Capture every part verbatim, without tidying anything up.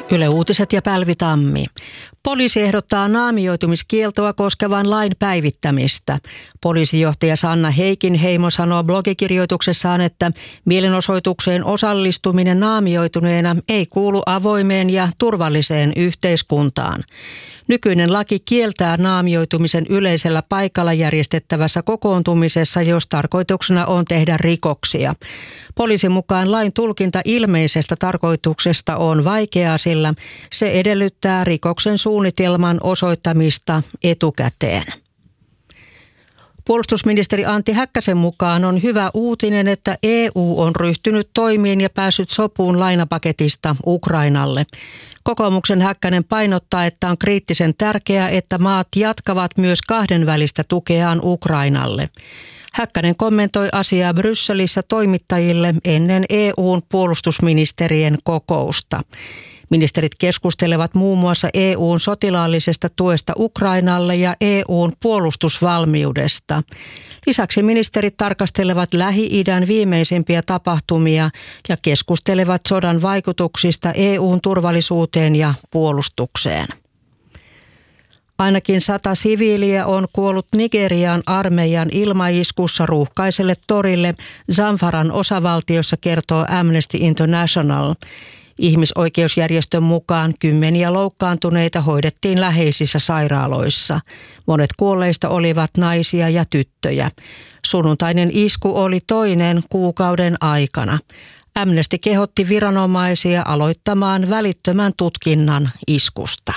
Yle Uutiset ja Päivi Tammi. Poliisi ehdottaa naamioitumiskieltoa koskevan lain päivittämistä. Poliisijohtaja Sanna Heikinheimo sanoo blogikirjoituksessaan, että mielenosoitukseen osallistuminen naamioituneena ei kuulu avoimeen ja turvalliseen yhteiskuntaan. Nykyinen laki kieltää naamioitumisen yleisellä paikalla järjestettävässä kokoontumisessa, jos tarkoituksena on tehdä rikoksia. Poliisin mukaan lain tulkinta ilmeisestä tarkoituksesta on vaikeaa, sillä se edellyttää rikoksen suunnitelman osoittamista etukäteen. Puolustusministeri Antti Häkkäsen mukaan on hyvä uutinen, että E U on ryhtynyt toimiin ja päässyt sopuun lainapaketista Ukrainalle. Kokoomuksen Häkkänen painottaa, että on kriittisen tärkeää, että maat jatkavat myös kahdenvälistä tukeaan Ukrainalle. Häkkänen kommentoi asiaa Brysselissä toimittajille ennen E U:n puolustusministerien kokousta. Ministerit keskustelevat muun muassa E U:n sotilaallisesta tuesta Ukrainalle ja E U:n puolustusvalmiudesta. Lisäksi ministerit tarkastelevat Lähi-idän viimeisimpiä tapahtumia ja keskustelevat sodan vaikutuksista E U:n turvallisuuteen ja puolustukseen. Ainakin sata siviiliä on kuollut Nigerian armeijan ilmaiskussa ruuhkaiselle torille Zamfaran osavaltiossa, kertoo Amnesty International. Ihmisoikeusjärjestön mukaan kymmeniä loukkaantuneita hoidettiin läheisissä sairaaloissa. Monet kuolleista olivat naisia ja tyttöjä. Sunnuntainen isku oli toinen kuukauden aikana. Amnesty kehotti viranomaisia aloittamaan välittömän tutkinnan iskusta.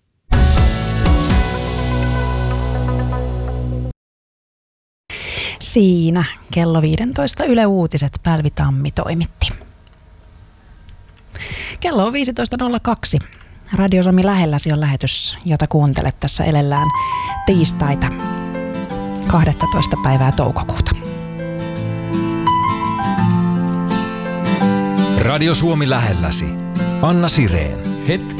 Siinä kello viisitoista Yle Uutiset Päivi Tammi toimitti. Kello on viisitoista nolla kaksi. Radio Suomi lähelläsi on lähetys, jota kuuntelet tässä elellään tiistaita kahdestoista päivää toukokuuta. Radio Suomi lähelläsi. Anna Sireen. Hetki.